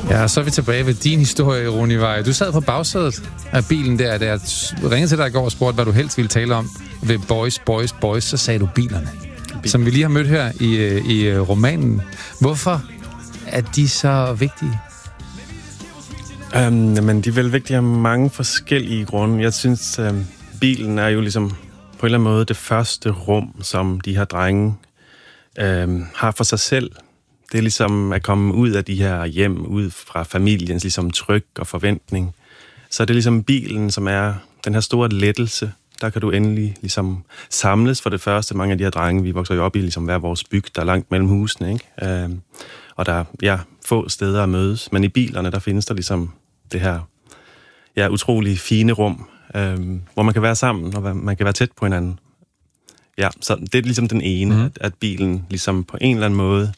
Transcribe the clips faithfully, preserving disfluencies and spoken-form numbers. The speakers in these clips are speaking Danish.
Ja, så er vi tilbage ved din historie, Roni Vej. Du sad på bagsædet af bilen der, da jeg ringede til dig i går og spurgte, hvad du helst ville tale om ved Boys, Boys, Boys. Så sagde du bilerne, Bil. som vi lige har mødt her i, i romanen. Hvorfor er de så vigtige? Um, men de er vel vigtige af mange forskellige grunde. Jeg synes, um, bilen er jo ligesom på en eller anden måde det første rum, som de her drenge um, har for sig selv. Det er ligesom at komme ud af de her hjem, ud fra familiens ligesom tryk og forventning. Så det er ligesom bilen, som er den her store lettelse. Der kan du endelig ligesom samles for det første. Mange af de her drenge, vi vokser jo op i ligesom hver vores bygd, der er langt mellem husene, ikke? Øh, og der er ja, få steder at mødes. Men i bilerne, der findes der ligesom det her ja, utrolig fine rum, øh, hvor man kan være sammen, og man kan være tæt på hinanden. Ja, så det er ligesom den ene, mm. at, at bilen ligesom på en eller anden måde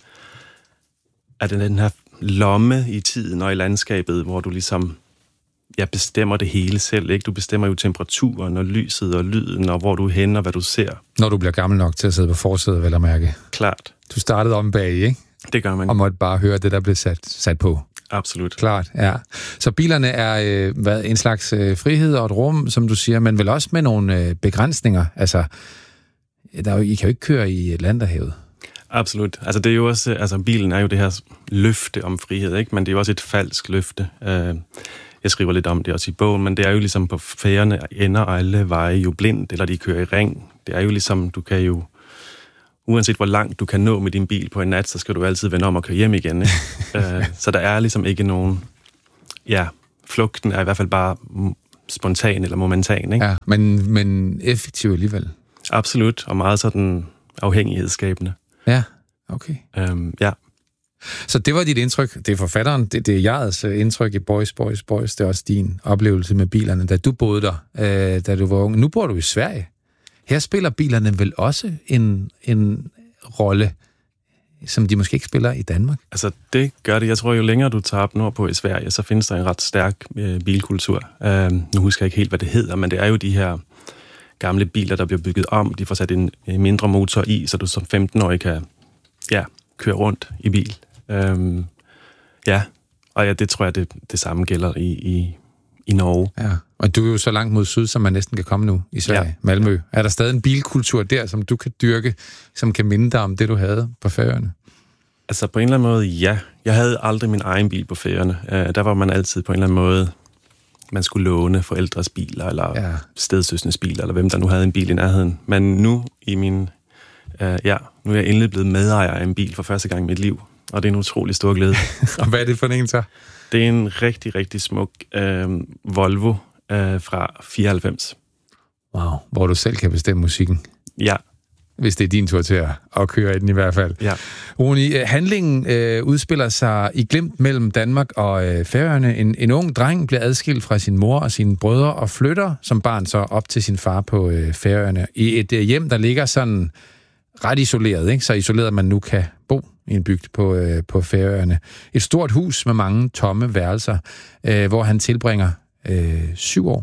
er den her lomme i tiden og i landskabet, hvor du ligesom ja, bestemmer det hele selv, ikke? Du bestemmer jo temperaturen og lyset og lyden, og hvor du er henne og hvad du ser. Når du bliver gammel nok til at sidde på forsædet, vel at mærke. Klart. Du startede om bag, ikke? Det gør man. Og måtte bare høre det, der blev sat, sat på. Absolut. Klart, ja. Så bilerne er øh, hvad, en slags øh, frihed og et rum, som du siger, men vel også med nogle øh, begrænsninger. Altså, der er jo, I kan jo ikke køre i Atlanterhavet. Absolut. Altså, det er jo også, altså, bilen er jo det her løfte om frihed, ikke? Men det er jo også et falsk løfte. Uh, jeg skriver lidt om det også i bogen, men det er jo ligesom på færgerne ender alle veje jo blindt, eller de kører i ring. Det er jo ligesom, du kan jo, uanset hvor langt du kan nå med din bil på en nat, så skal du altid vende om og køre hjem igen, ikke? uh, så der er ligesom ikke nogen, ja, flugten er i hvert fald bare spontan eller momentan, ikke? Ja, men, men effektiv alligevel. Absolut, og meget sådan afhængighedsskabende. Ja, okay. Um, ja. Så det var dit indtryk. Det er forfatteren, det, det er jegets indtryk i Boys, Boys, Boys. Det er også din oplevelse med bilerne, da du boede der, øh, da du var ung. Nu bor du i Sverige. Her spiller bilerne vel også en, en rolle, som de måske ikke spiller i Danmark? Altså, det gør det. Jeg tror, jo længere du tager op nordpå i Sverige, så findes der en ret stærk øh, bilkultur. Uh, nu husker jeg ikke helt, hvad det hedder, men det er jo de her gamle biler, der bliver bygget om. De får sat en mindre motor i, så du som femten-årig kan ja, køre rundt i bil. Øhm, ja, og ja, det tror jeg, det, det samme gælder i, i, i Norge. Ja, og du er jo så langt mod syd, som man næsten kan komme nu i Sverige, ja. Malmø. Ja. Er der stadig en bilkultur der, som du kan dyrke, som kan minde dig om det, du havde på Færøerne? Altså på en eller anden måde, ja. Jeg havde aldrig min egen bil på Færøerne. Uh, der var man altid på en eller anden måde, man skulle låne forældres biler, eller ja. stedsøsnes biler, eller hvem der nu havde en bil i nærheden. Men nu i min, uh, ja, nu er jeg endelig blevet medejer af en bil for første gang i mit liv, og det er en utrolig stor glæde. Og hvad er det for en så? Det er en rigtig, rigtig smuk uh, Volvo uh, fra fireoghalvfems. Wow, hvor du selv kan bestemme musikken. Ja. Hvis det er din tur til at, at køre i den i hvert fald. Ja. Roni, handlingen øh, udspiller sig i glimt mellem Danmark og øh, Færøerne. En, en ung dreng bliver adskilt fra sin mor og sine brødre og flytter som barn så op til sin far på øh, Færøerne. I et øh, hjem, der ligger sådan ret isoleret, ikke? Så isoleret, man nu kan bo i en bygd på, øh, på Færøerne. Et stort hus med mange tomme værelser, øh, hvor han tilbringer øh, syv år.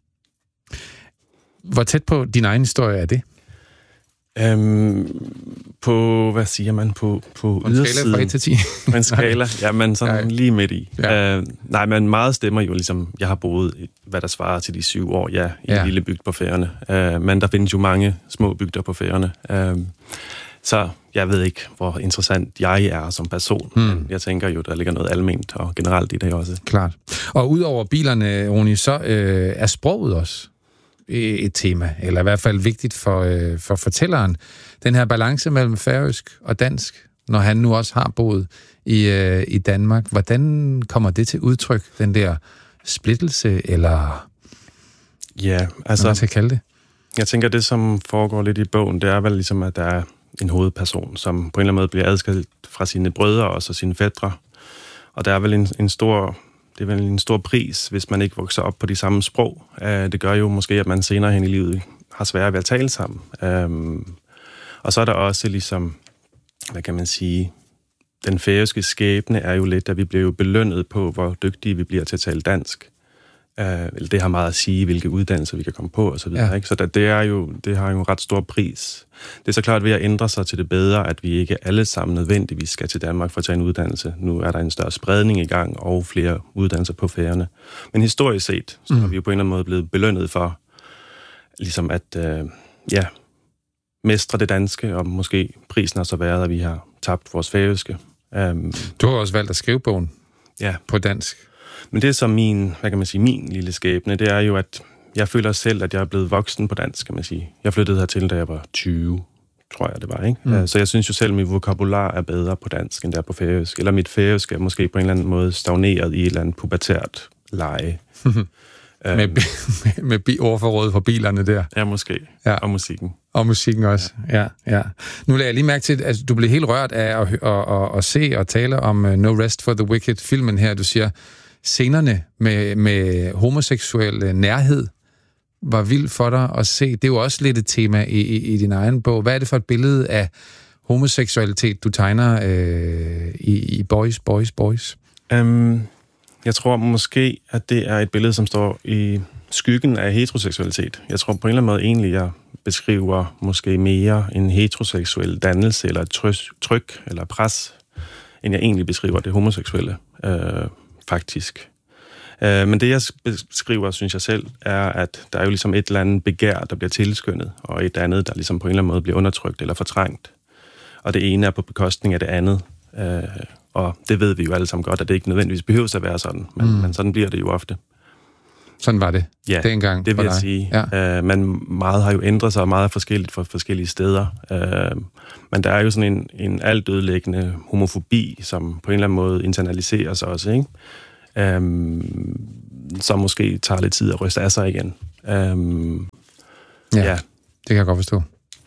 Hvor tæt på din egen historie er det? Øhm, på, hvad siger man, på, på en skala fra et til ti? En skala, ja, men sådan ja. Lige midt i. Ja. Øh, nej, men meget stemmer jo ligesom, jeg har boet, hvad der svarer til de syv år, ja, i ja. en lille bygd på Færøerne. Øh, men der findes jo mange små bygder på Færøerne. Øh, så jeg ved ikke, hvor interessant jeg er som person. Hmm. Men jeg tænker jo, der ligger noget alment og generelt i det også. Klart. Og udover bilerne, Roni, så øh, er sproget også et tema, eller i hvert fald vigtigt for, øh, for fortælleren. Den her balance mellem færøsk og dansk, når han nu også har boet i, øh, i Danmark. Hvordan kommer det til udtryk, den der splittelse, eller ja, altså, hvad man skal kalde det? Jeg tænker, det som foregår lidt i bogen, det er vel ligesom, at der er en hovedperson, som på en eller anden måde bliver adskilt fra sine brødre og så sine fætre. Og der er vel en, en stor... Det er vel en stor pris, hvis man ikke vokser op på de samme sprog. Det gør jo måske, at man senere hen i livet har sværere ved at tale sammen. Og så er der også ligesom, hvad kan man sige, den færøske skæbne er jo lidt, at vi bliver jo belønnet på, hvor dygtige vi bliver til at tale dansk. Uh, eller det har meget at sige, hvilke uddannelser vi kan komme på, og så videre. Ja. Ikke? Så det, det, er jo, det har jo en ret stor pris. Det er så klart ved at ændre sig til det bedre, at vi ikke alle sammen nødvendigvis skal til Danmark for at tage en uddannelse. Nu er der en større spredning i gang, og flere uddannelser på Færøerne. Men historisk set, så mm. har vi jo på en eller anden måde blevet belønnet for, ligesom at, uh, ja, mestre det danske, og måske prisen har så været, at vi har tabt vores færøske. Um, du har også valgt at skrive bogen ja. på dansk. Men det er så min, hvad kan man sige, min lille skæbne, det er jo, at jeg føler selv, at jeg er blevet voksen på dansk, kan man sige. Jeg flyttede hertil, da jeg var tyve, tror jeg, det var, ikke? Mm. Så jeg synes jo selv, at mit vokabular er bedre på dansk, end der på færøsk. Eller mit færøsk er måske på en eller anden måde stagneret i et eller andet pubertært leje. med, med, med bi- ordforråd for bilerne der. Ja, måske. Ja. Og musikken. Og musikken også, ja. ja, ja. Nu lader jeg lige mærke til, at du blev helt rørt af at, at, at, at se og tale om uh, No Rest for the Wicked-filmen her. Du siger, scenerne med, med homoseksuel nærhed var vildt for dig at se. Det er jo også lidt et tema i, i, i din egen bog. Hvad er det for et billede af homoseksualitet, du tegner øh, i, i Boys, Boys, Boys? Um, jeg tror måske, at det er et billede, som står i skyggen af heteroseksualitet. Jeg tror på en eller anden måde egentlig, jeg beskriver måske mere en heteroseksuel dannelse, eller et tryk, tryk eller pres, end jeg egentlig beskriver det homoseksuelle, øh, faktisk. Øh, men det, jeg beskriver, synes jeg selv, er, at der er jo ligesom et eller andet begær, der bliver tilskyndet, og et andet, der ligesom på en eller anden måde bliver undertrykt eller fortrængt. Og det ene er på bekostning af det andet. Øh, og det ved vi jo alle sammen godt, at det ikke nødvendigvis behøver at være sådan, men, mm. men sådan bliver det jo ofte. Sådan var det ja, dengang. Det vil jeg sige. Ja. Uh, men meget har jo ændret sig, og meget er forskelligt for forskellige steder. Uh, men der er jo sådan en, en altødelæggende homofobi, som på en eller anden måde internaliseres også, ikke? Um, som måske tager lidt tid at ryste af sig igen. Um, ja, ja, det kan jeg godt forstå.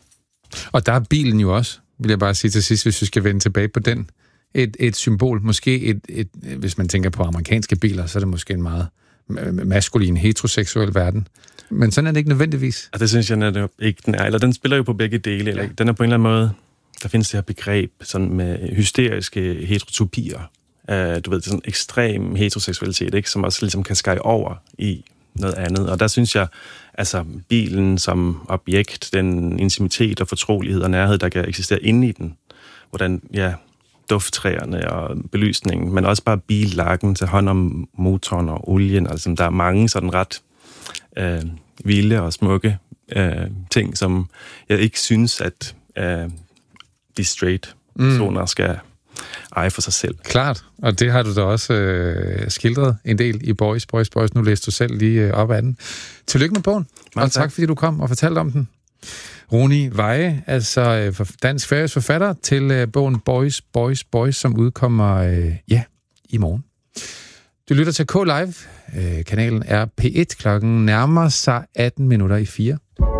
Og der er bilen jo også, vil jeg bare sige til sidst, hvis vi skal vende tilbage på den. Et, et symbol, måske et, et, hvis man tænker på amerikanske biler, så er det måske en meget maskulin, heteroseksuel verden. Men sådan er det ikke nødvendigvis. Og det synes jeg netop ikke, den er. Eller den spiller jo på begge dele. Eller, den er på en eller anden måde, der findes det her begreb sådan med hysteriske heterotopier. Uh, du ved, det er sådan ekstrem heteroseksualitet, ikke? Som også ligesom kan skære over i noget andet. Og der synes jeg, altså bilen som objekt, den intimitet og fortrolighed og nærhed, der kan eksistere inde i den. Hvordan, ja, dufttræerne og belysningen, men også bare billakken til hånd om motoren og olien. Altså, der er mange sådan ret øh, vilde og smukke øh, ting, som jeg ikke synes, at øh, de straight personer mm. skal eje for sig selv. Klart, og det har du da også øh, skildret en del i Boys, Boys, Boys. Nu læste du selv lige øh, op af den. Tillykke med bogen, Mange og tak, tak fordi du kom og fortalte om den. Roni Veje, altså dansk-færøsk forfatter til øh, bogen Boys, Boys, Boys, som udkommer øh, ja, i morgen. Du lytter til K-Live. Øh, kanalen er P et. Klokken nærmer sig atten minutter i fire.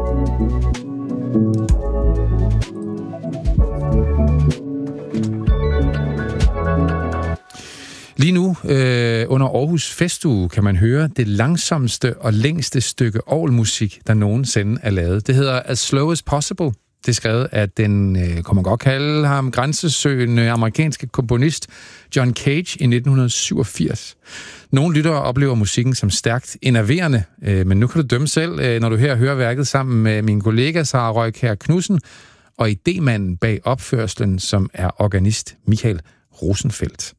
Lige nu, øh, under Aarhus Festuge, kan man høre det langsomste og længste stykke orgelmusik, der nogensinde er lavet. Det hedder As Slow As Possible. Det er skrevet af den, øh, kan man godt kalde ham, grænsesøgende amerikanske komponist John Cage i nitten syvogfirs. Nogle lyttere oplever musikken som stærkt enerverende, øh, men nu kan du dømme selv, øh, når du her hører værket sammen med min kollega Sara Røykjær Knudsen og idémanden bag opførslen, som er organist Michael Rosenfeldt.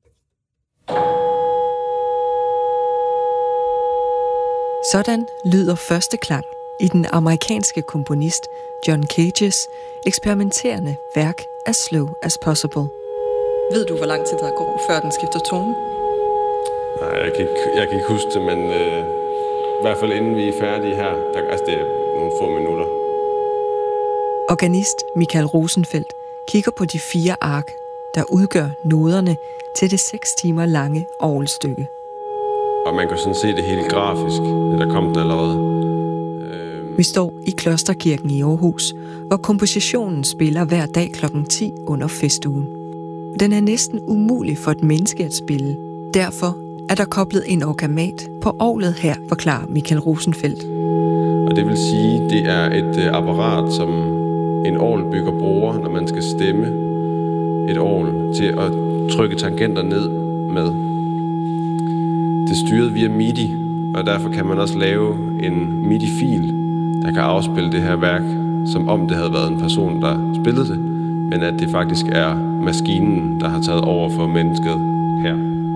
Sådan lyder første klang i den amerikanske komponist John Cages eksperimenterende værk As Slow As Possible. Ved du, hvor lang tid der går, før den skifter tone? Nej, jeg kan ikke, jeg kan ikke huske det, men øh, i hvert fald inden vi er færdige her, der, altså det er nogle få minutter. Organist Michael Rosenfeldt kigger på de fire ark, der udgør noderne til det seks timer lange orgelstykke. Og man kan sådan se det hele grafisk, det der kom den allerede. Vi står i Klosterkirken i Aarhus, hvor kompositionen spiller hver dag klokken ti under festugen. Den er næsten umulig for et menneske at spille. Derfor er der koblet en orgamat på orglet her, forklarer Michael Rosenfeldt. Og det vil sige, det er et apparat, som en orgelbygger bruger, når man skal stemme et orgel til at trykke tangenter ned med. Det er styret via MIDI, og derfor kan man også lave en midi-fil, der kan afspille det her værk, som om det havde været en person, der spillede det, men at det faktisk er maskinen, der har taget over for mennesket her.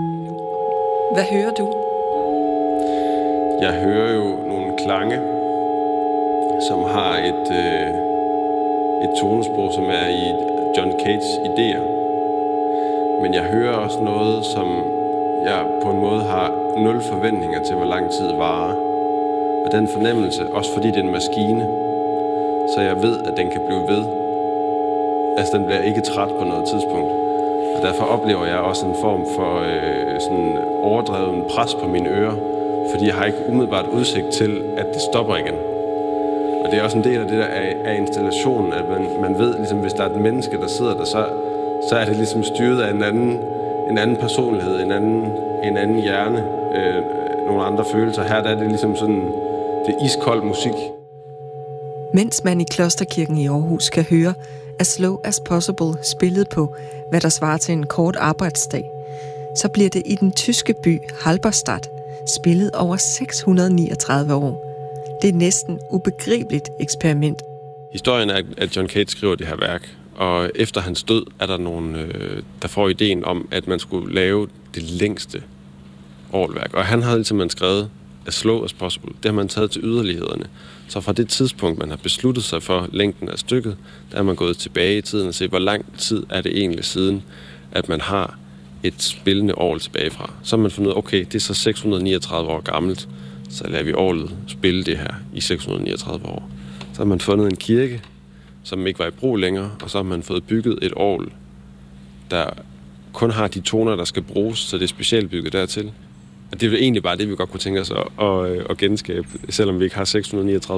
Hvad hører du? Jeg hører jo nogle klange, som har et, øh, et tonesprog, som er i John Cages idéer. Men jeg hører også noget, som jeg på en måde har nul forventninger til, hvor lang tid varer. Og den fornemmelse, også fordi det er en maskine, så jeg ved, at den kan blive ved. Altså, den bliver ikke træt på noget tidspunkt. Og derfor oplever jeg også en form for øh, sådan overdreven pres på mine ører, fordi jeg har ikke umiddelbart udsigt til, at det stopper igen. Og det er også en del af det der af, af installationen, at man, man ved, ligesom hvis der er et menneske, der sidder der, så, så er det ligesom styret af en anden, en anden personlighed, en anden, en anden hjerne, øh, nogle andre følelser. Her der er det ligesom sådan, det er iskold musik. Mens man i Klosterkirken i Aarhus kan høre As Slow As Possible spillet på, hvad der svarer til en kort arbejdsdag, så bliver det i den tyske by Halberstadt spillet over seks hundrede og niogtredive år. Det er næsten ubegribeligt eksperiment. Historien er, at John Cage skriver det her værk, og efter hans død er der nogen, øh, der får ideen om, at man skulle lave det længste orgelværk. Og han havde simpelthen skrevet As Slow As Possible. Det har man taget til yderlighederne. Så fra det tidspunkt, man har besluttet sig for længden af stykket, der er man gået tilbage i tiden og set, hvor lang tid er det egentlig siden, at man har et spillende orgel tilbage fra. Så har man fundet ud af, okay, det er så seks hundrede og niogtredive år gammelt, så lader vi orgelet spille det her i seks hundrede og niogtredive år. Så har man fundet en kirke, som ikke var i brug længere, og så har man fået bygget et orgel, der kun har de toner, der skal bruges, så det er specielt bygget dertil. Og det er egentlig bare det, vi godt kunne tænke os at, at, at genskabe, selvom vi ikke har seks hundrede og niogtredive